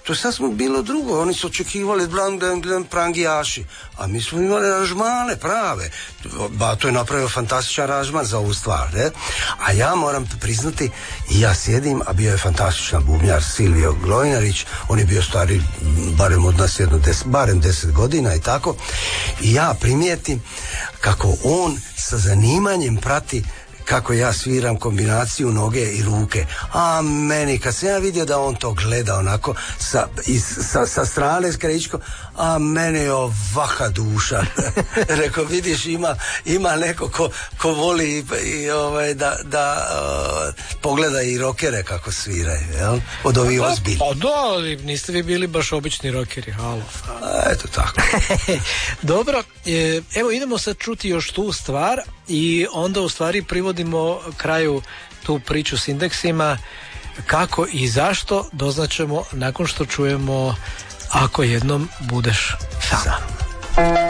To je sasvim bilo drugo. Oni su očekivali prangijaši, a mi smo imali aranžmane prave. Bato je napravio fantastičan aranžman za ovu stvar, ne? A ja moram priznati, i ja sjedim, a bio je fantastičan bubnjar Silvio Glojnarić, on je bio stari barem od nas barem 10 godina i tako, i ja primijetim kako on sa zanimanjem prati kako ja sviram kombinaciju noge i ruke. A meni, kad sam ja vidio da on to gleda onako sa strane s krajičkom, a meni je ovaka duša. Rekao, vidiš, ima neko ko voli da pogleda i rokere kako sviraju, jel? Od ovih ozbiljni. Pa da, niste vi bili baš obični rokeri, halo. Eto tako. Dobro, evo idemo sad čuti još tu stvar i onda u stvari privodimo kraju tu priču s indeksima. Kako i zašto doznaćemo nakon što čujemo Ako jednom budeš sam.